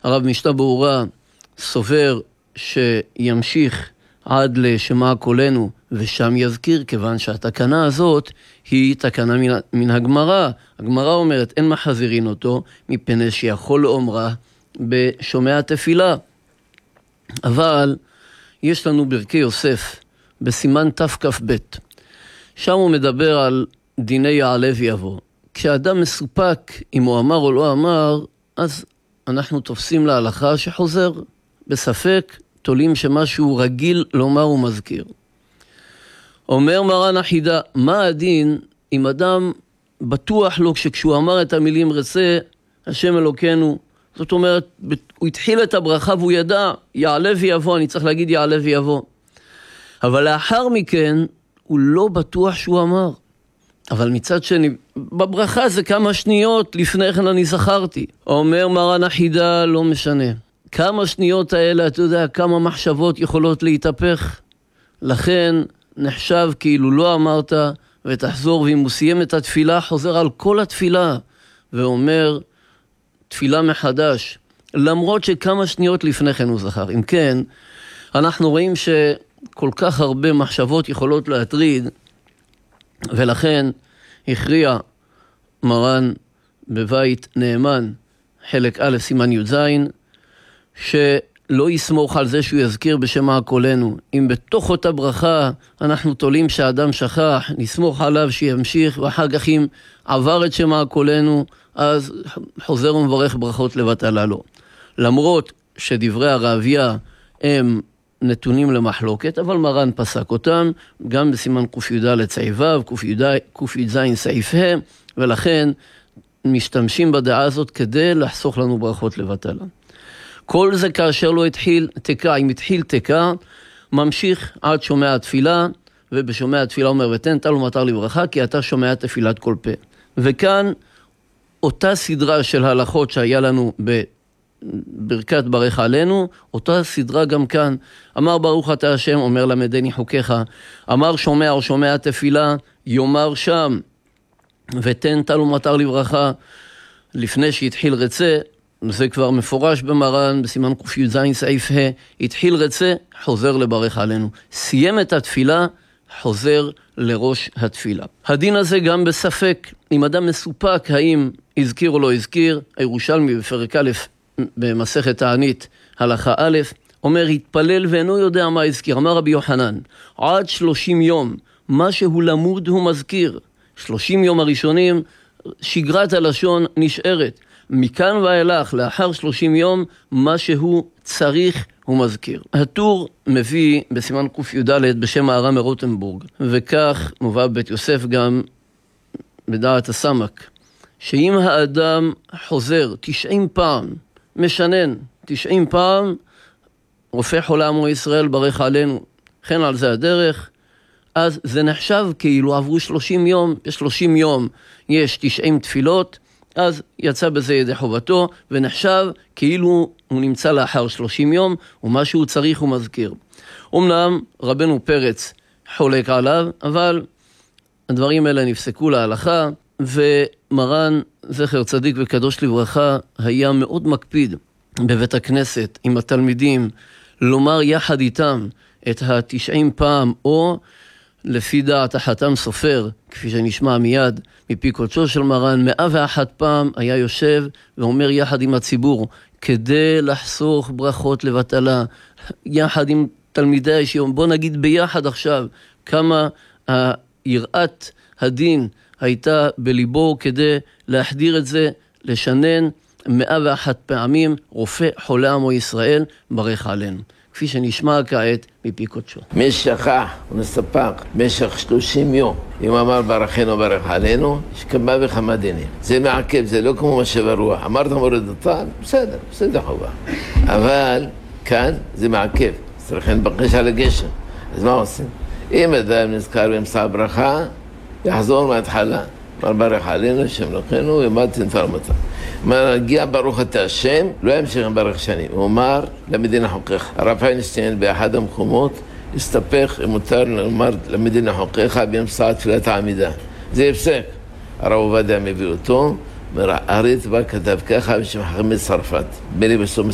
הרב משנה ברורה סובר שימשיך עד לשמע קולנו ושם יזכיר, כיוון שהתקנה הזאת היא תקנה מן הגמרא. הגמרא אומרת אין מחזירין אותו מפני שיכול לאומרה בשומע תפילה. אבל יש לנו ברכי יוסף בסימן תכ"ב, שם הוא מדבר על דיני יעלה ויבוא. כשאדם מסופק אם הוא אמר או לא אמר, אז אנחנו תופסים להלכה שחוזר. בספק תולים שמשהו רגיל לומר ומזכיר. אומר מרן החידה, מה הדין אם אדם בטוח לו כשהוא אמר את המילים רצה השם אלוקינו, זאת אומרת הוא התחיל את הברכה והוא ידע יעלה ויבוא, אני צריך להגיד יעלה ויבוא, אבל לאחר מכן הוא לא בטוח שהוא אמר. אבל מצד שני, בברכה זה כמה שניות לפני כן אני זכרתי. אומר מרן החידה, לא משנה. כמה שניות האלה, אתה יודע, כמה מחשבות יכולות להתהפך. לכן נחשב כאילו לא אמרת ותחזור, ואם הוא סיים את התפילה, חוזר על כל התפילה ואומר תפילה מחדש, למרות שכמה שניות לפני כן הוא זכר. אם כן, אנחנו רואים שכל כך הרבה מחשבות יכולות להטריד, ולכן הכריע מרן בבית נאמן, חלק א' סימן י"ז, שלא יסמוך על זה שהוא יזכיר בשמע קולנו. אם בתוך אותה ברכה אנחנו תולים שהאדם שכח, נסמוך עליו שימשיך, ואחר כך אם עבר את שמע קולנו, אז חוזר ומברך ברכות לבטלה לו. למרות שדברי הרעביה הם נתונים למחלוקת, אבל מרן פסק אותם, גם בסימן ק"ד סעיף ו', ק"ז סעיף ה', ולכן משתמשים בדעה הזאת כדי לחסוך לנו ברכות לבטלה. כל זה כאשר לא התחיל תקע, אם התחיל תקע, ממשיך עד שומע התפילה, ובשומע התפילה אומר ותן טל ומטר לברכה, כי אתה שומע תפילת כל פה. וכאן אותה סדרה של הלכות שהיה לנו בברכת ברך עלינו, אותה סדרה גם כאן. אמר ברוך אתה השם, אומר למדני חוקיך, אמר שומע או שומע תפילה, יאמר שם ותן טל ומטר לברכה, לפני שהתחיל רצה, זה כבר מפורש במרן, בסימן ק"ז סעיף ה', התחיל רצה, חוזר לברך עלינו. סיים את התפילה, חוזר לראש התפילה. הדין הזה גם בספק, אם אדם מסופק האם הזכיר או לא הזכיר, הירושלמי בפרק א' במסכת תענית הלכה א', אומר התפלל ואינו יודע מה הזכיר. אמר רבי יוחנן, עד 30 יום, מה שהוא למוד הוא מזכיר. 30 יום הראשונים, שגרת הלשון נשארת. מכאן ואילך, לאחר 30 יום, מה שהוא צריך הוא מזכיר. הטור מביא בסימן ק"ד בשם מהר"ם מרוטנבורג, וכך מובא בית יוסף גם בדעת הסמק, שאם האדם חוזר 90 פעם, משנן 90 פעם, רופא חולה עמו ישראל ברך עלינו, כן על זה הדרך, אז זה נחשב כאילו עברו 30 יום, ב-30 יום יש 90 תפילות, אז יצא בזה ידי חובתו, ונחשב כאילו הוא נמצא לאחר 30 יום, ומה שהוא צריך הוא מזכיר. אמנם רבנו פרץ חולק עליו, אבל הדברים האלה נפסקו להלכה, ומרן זכר צדיק וקדוש לברכה היה מאוד מקפיד בבית הכנסת עם התלמידים, לומר יחד איתם את 90 פעם, או לפי דעת החתם סופר, כפי שנשמע מיד מפי קודשו של מרן, 101 פעם היה יושב ואומר יחד עם הציבור, כדי לחסוך ברכות לבטלה, יחד עם תלמידי הישיבה. בוא נגיד ביחד עכשיו כמה יראת הדין הייתה בליבו כדי להחדיר את זה, לשנן 101 פעמים רופא חולה עמו ישראל ברך עלינו. כפי שנשמע כעת מפי קודשו. מי שכח ונספק במשך 30 יום, אם אמר ברכנו ברך עלינו, יש כמה וכמה דינים. זה מעכב, זה לא כמו משב הרוח. אמרת מורד אותה, בסדר, בסדר חובה. אבל כאן זה מעכב, צריכים לבקש על הגשם. אז מה עושים? אם אדם נזכר באמצע ברכה, יחזור מההתחלה. אמר ברך עלינו, שם לכנו, ומתן תרמתה. מה נגיע ברוך אתה השם, לא ימשיך עם ברך שנים. הוא אמר למדינה חוקך. הרב פיינשטיין באחד המקומות הסתפך, אם מותר לומר למדינה חוקך באמצע תפילת העמידה. זה הפסק. הרב עובדיה מביא אותו, ארית בה כתב ככה בשם חכמי צרפת. בלי בסוף